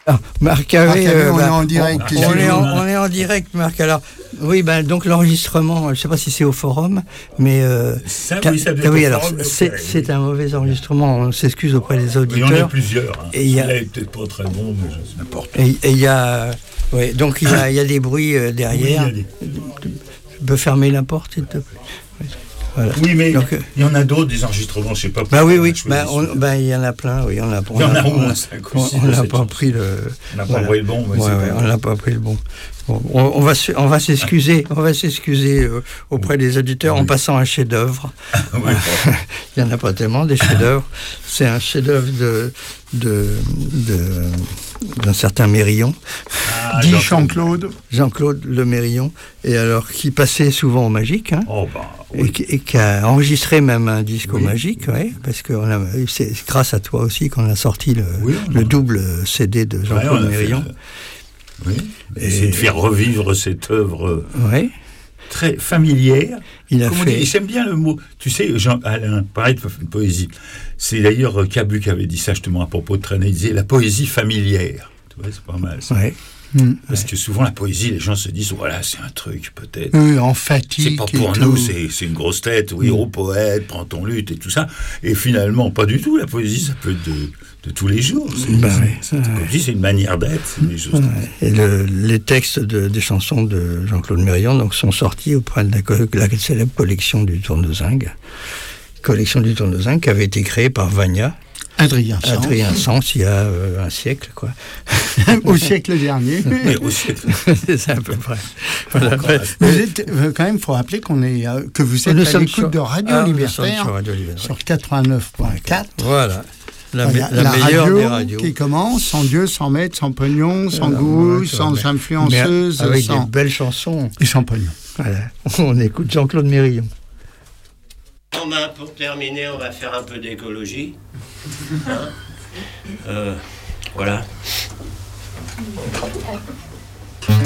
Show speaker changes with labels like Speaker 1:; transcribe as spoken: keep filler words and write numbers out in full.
Speaker 1: Ah, Marc Harvey,
Speaker 2: Marc Harvey,
Speaker 1: euh,
Speaker 2: on
Speaker 1: bah,
Speaker 2: est en direct.
Speaker 1: On, on est en, on est en direct, Marc. Alors, oui, ben donc l'enregistrement, je ne sais pas si c'est au forum, mais euh,
Speaker 3: ça,
Speaker 1: ca-
Speaker 3: oui, ça doit
Speaker 1: ca-
Speaker 3: être
Speaker 1: oui,
Speaker 3: au
Speaker 1: alors
Speaker 3: forum,
Speaker 1: c'est,
Speaker 3: okay,
Speaker 1: c'est
Speaker 3: oui.
Speaker 1: un mauvais enregistrement. On s'excuse auprès des
Speaker 3: Il y en a
Speaker 1: auditeurs.
Speaker 3: plusieurs. Hein.
Speaker 1: Et il y a-
Speaker 3: Celui-là est peut-être pas très bon, mais je sais n'importe.
Speaker 1: Et et il y a, ouais, donc il y a, il y a des bruits euh,
Speaker 3: Oui,
Speaker 1: derrière.
Speaker 3: il y a des-
Speaker 1: Tu peux fermer la porte, s'il te plaît. Voilà.
Speaker 3: oui, mais
Speaker 1: Donc, euh,
Speaker 3: il y en a d'autres, des enregistrements, je sais pas.
Speaker 1: Bah oui,
Speaker 3: pourquoi
Speaker 1: oui.
Speaker 3: on a choisi
Speaker 1: Bah, on-
Speaker 3: celui-là.
Speaker 1: bah, il y en a plein. Oui, on a.
Speaker 3: Il y en a au
Speaker 1: on
Speaker 3: moins cinq ou
Speaker 1: on-
Speaker 3: six
Speaker 1: On
Speaker 3: de
Speaker 1: n'a
Speaker 3: cette
Speaker 1: pas
Speaker 3: chanson.
Speaker 1: pris le.
Speaker 3: On n'a pas
Speaker 1: voilà.
Speaker 3: pris le bon, mais
Speaker 1: Ouais,
Speaker 3: c'est
Speaker 1: ouais,
Speaker 3: pas
Speaker 1: on n'a pas pris le bon. Bon, on, on va se- on va s'excuser, on va s'excuser euh, auprès des auditeurs
Speaker 3: Oui.
Speaker 1: en passant un chef-d'œuvre.
Speaker 3: Oui, bon.
Speaker 1: Il n'y en a pas tellement des chefs-d'œuvre. C'est un chef-d'œuvre de, de, de- d'un certain Mérillon,
Speaker 3: Ah,
Speaker 2: Dit
Speaker 3: Jean-Claude.
Speaker 2: Jean-Claude.
Speaker 1: Jean-Claude Le Mérillon, et alors qui passait souvent au Magique, hein,
Speaker 3: Oh, bah,
Speaker 1: et,
Speaker 3: oui.
Speaker 1: qui, et qui a enregistré même un disque au
Speaker 3: Oui.
Speaker 1: Magique, ouais, parce que on a, c'est grâce à toi aussi qu'on a sorti le,
Speaker 3: Oui, on
Speaker 1: le
Speaker 3: a-
Speaker 1: double C D de
Speaker 3: Ouais,
Speaker 1: Jean-Claude
Speaker 3: on a fait,
Speaker 1: Mérillon.
Speaker 3: euh, Oui.
Speaker 1: Et-
Speaker 3: Essayer de faire revivre cette œuvre
Speaker 1: Ouais,
Speaker 3: très familière.
Speaker 1: il a
Speaker 3: Comment
Speaker 1: fait.
Speaker 3: dire, j'aime bien le mot. Tu sais, Jean Alain, pareil de poésie. C'est d'ailleurs euh, Cabu qui avait dit ça justement à propos de Trenet. Il disait la poésie familière. Tu vois, c'est pas mal ça.
Speaker 1: Ouais.
Speaker 2: Mm.
Speaker 3: Parce que souvent la poésie, les gens se disent voilà, c'est un truc peut-être.
Speaker 2: Oui, en
Speaker 3: C'est
Speaker 2: fatigue.
Speaker 3: pas
Speaker 2: et
Speaker 3: pour
Speaker 2: tout.
Speaker 3: nous, c'est, c'est une grosse tête, oui, au poète, prends ton luth et tout ça. Et finalement, pas du tout. La poésie, ça peut être de, de tous les jours. C'est,
Speaker 1: Bah
Speaker 3: c'est,
Speaker 1: oui.
Speaker 3: c'est, comme je dis, c'est une manière d'être. C'est des choses.
Speaker 1: Ouais. Et le- les textes de- des chansons de Jean-Claude Mérillon donc, sont sortis auprès de la, co- la célèbre collection du Tour de Zinc. Collection du Tour de Zinc qui avait été créée par Vania,
Speaker 2: Adrien Sans.
Speaker 1: Adrien Sens, il y a euh, un siècle, quoi.
Speaker 2: Au siècle dernier.
Speaker 3: Mais aussi,
Speaker 1: C'est ça à peu près. Voilà.
Speaker 3: Encore
Speaker 1: Après,
Speaker 2: Vous êtes, euh, quand même, il faut rappeler qu'on est, euh, que vous êtes
Speaker 1: nous
Speaker 2: à
Speaker 1: sommes
Speaker 2: l'écoute
Speaker 1: sur-
Speaker 2: de Radio
Speaker 1: Ah, nous sommes
Speaker 2: Libertaire
Speaker 1: sur Radio Libertaire.
Speaker 2: sur quatre-vingt-neuf point quatre.
Speaker 1: Voilà. La,
Speaker 2: Voilà,
Speaker 1: me- la
Speaker 2: la
Speaker 1: meilleure
Speaker 2: radio
Speaker 1: des radios.
Speaker 2: qui commence sans Dieu, sans maître, sans pognon, sans
Speaker 1: Voilà,
Speaker 2: goût,
Speaker 1: ouais,
Speaker 2: sans
Speaker 1: mais-
Speaker 2: influenceuse,
Speaker 1: mais avec
Speaker 2: sans...
Speaker 1: des belles chansons.
Speaker 2: et sans pognon.
Speaker 1: Voilà. On écoute Jean-Claude Mérillon.
Speaker 4: Bon ben, pour terminer, on va faire un peu d'écologie. Hein Euh, voilà.